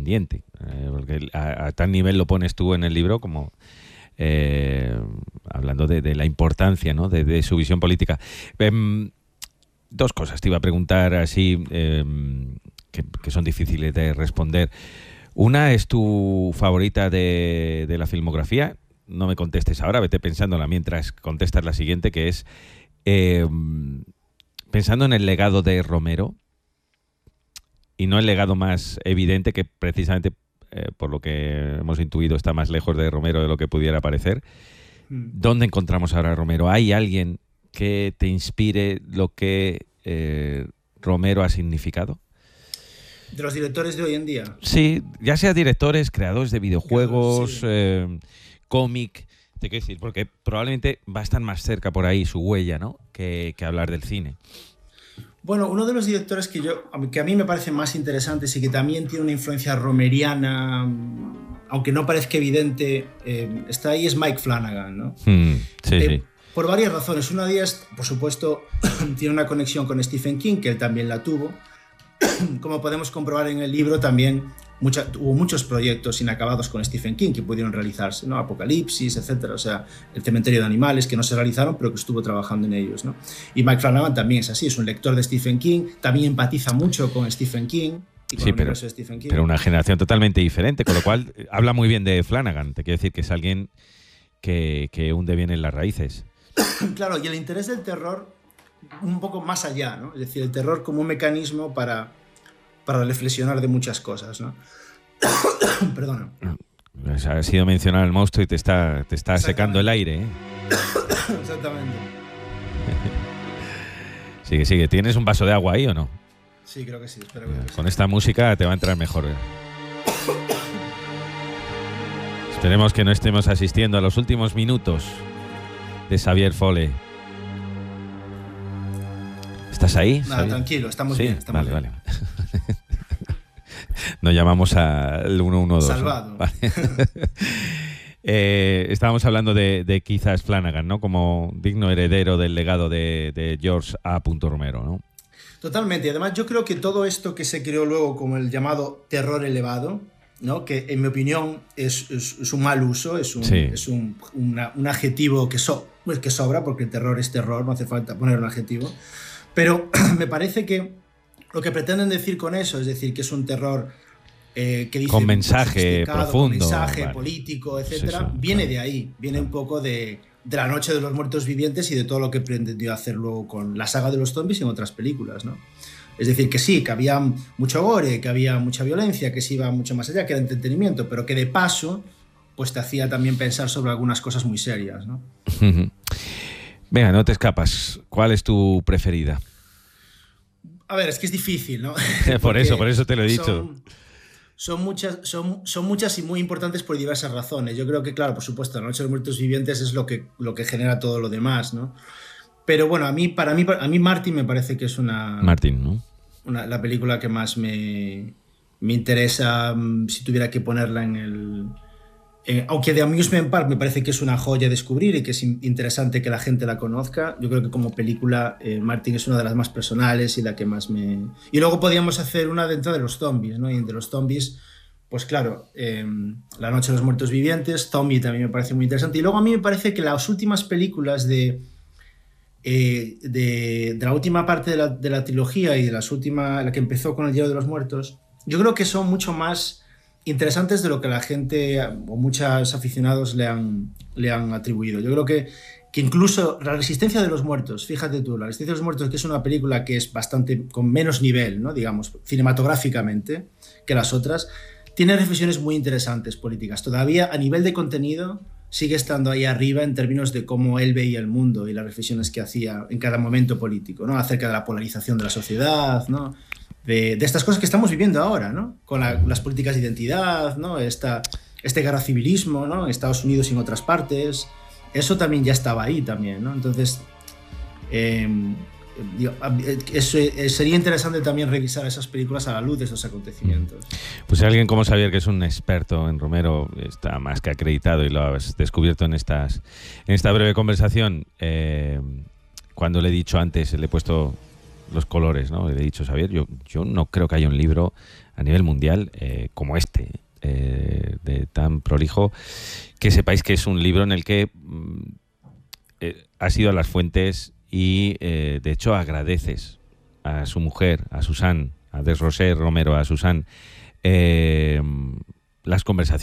independiente, porque a tal nivel lo pones tú en el libro como hablando de la importancia, ¿no? de su visión política. Dos cosas te iba a preguntar así que son difíciles de responder. Una es tu favorita de la filmografía. No me contestes ahora, vete pensándola mientras contestas la siguiente, que es pensando en el legado de Romero, y no el legado más evidente, que precisamente por lo que hemos intuido está más lejos de Romero de lo que pudiera parecer. ¿Dónde encontramos ahora a Romero? ¿Hay alguien que te inspire lo que Romero ha significado? ¿De los directores de hoy en día? Sí, ya sea directores, creadores de videojuegos, sí. Cómic, te quiero decir, porque probablemente va a estar más cerca por ahí su huella, ¿no? que hablar del cine. Bueno, uno de los directores que a mí me parecen más interesantes y que también tiene una influencia romeriana, aunque no parezca evidente, está ahí, es Mike Flanagan, ¿no? Sí. Por varias razones. Una de ellas, por supuesto, tiene una conexión con Stephen King, que él también la tuvo. Como podemos comprobar en el libro, también hubo muchos proyectos inacabados con Stephen King que pudieron realizarse, ¿no? Apocalipsis, etcétera. O sea, el cementerio de animales, que no se realizaron, pero que estuvo trabajando en ellos, ¿no? Y Mike Flanagan también es así, es un lector de Stephen King, también empatiza mucho con Stephen King. Y con sí, el universo de Stephen King. Pero una generación totalmente diferente, con lo cual habla muy bien de Flanagan. Te quiero decir que es alguien que hunde bien en las raíces. Claro, y el interés del terror un poco más allá, ¿no? Es decir, el terror como un mecanismo para reflexionar de muchas cosas, ¿no? Perdona. Ha sido mencionar el monstruo y te está secando el aire, ¿eh? Exactamente. Sigue. ¿Tienes un vaso de agua ahí o no? Sí, creo que sí. Espero que con esta música te va a entrar mejor, ¿eh? Esperemos que no estemos asistiendo a los últimos minutos de Xavier Fole. ¿Estás ahí? Nada, tranquilo, estamos bien. Vale. Nos llamamos al 112. Salvado. ¿No? Vale. Estábamos hablando de quizás Flanagan, ¿no? Como digno heredero del legado de George A. Romero, ¿no? Totalmente. Y además yo creo que todo esto que se creó luego como el llamado terror elevado, ¿no? Que en mi opinión es un mal uso, es un adjetivo que sobra, porque el terror es terror, no hace falta poner un adjetivo. Pero me parece que lo que pretenden decir con eso, es decir, que es un terror que dice con mensaje profundo, con mensaje político, etcétera, viene de ahí, viene un poco de La Noche de los Muertos Vivientes y de todo lo que pretendió hacer luego con la saga de los zombies y en otras películas, ¿no? Es decir, que sí, que había mucho gore, que había mucha violencia, que se iba mucho más allá, que era entretenimiento, pero que de paso pues te hacía también pensar sobre algunas cosas muy serias, ¿no? Venga, no te escapas. ¿Cuál es tu preferida? A ver, es que es difícil, ¿no? por eso te lo he dicho. Son muchas y muy importantes por diversas razones. Yo creo que, claro, por supuesto, La Noche de los Muertos Vivientes es lo que genera todo lo demás, ¿no? Pero bueno, a mí Martin me parece que es Martin, ¿no? La película que más me interesa, si tuviera que ponerla en el... aunque The Amusement Park me parece que es una joya a descubrir y que es interesante que la gente la conozca, yo creo que como película Martin es una de las más personales y la que más me... Y luego podíamos hacer una dentro de los zombies, ¿no? Y de los zombies, pues claro, La Noche de los Muertos Vivientes, Zombie también me parece muy interesante. Y luego a mí me parece que las últimas películas de la última parte de la trilogía y de la que empezó con El Diario de los Muertos, yo creo que son mucho más interesantes de lo que la gente o muchos aficionados le han atribuido. Yo creo que incluso La Resistencia de los Muertos, fíjate tú, La Resistencia de los Muertos, que es una película que es bastante con menos nivel, ¿no? Digamos, cinematográficamente que las otras, tiene reflexiones muy interesantes políticas. Todavía a nivel de contenido sigue estando ahí arriba en términos de cómo él veía el mundo y las reflexiones que hacía en cada momento político, ¿no? Acerca de la polarización de la sociedad, ¿no? De estas cosas que estamos viviendo ahora, ¿no? Con las políticas de identidad, ¿no? Este guerra civilismo, ¿no? En Estados Unidos y en otras partes. Eso también ya estaba ahí también, ¿no? Entonces, sería interesante también revisar esas películas a la luz de esos acontecimientos. Pues alguien como Xavier, que es un experto en Romero, está más que acreditado y lo has descubierto en esta breve conversación. Cuando le he dicho antes, le he puesto los colores, ¿no? He dicho, Xavier, yo no creo que haya un libro a nivel mundial como este, de tan prolijo, que sepáis que es un libro en el que has ido a las fuentes y de hecho agradeces a su mujer, a Susan, a Desrosers Romero, a Susan, las conversaciones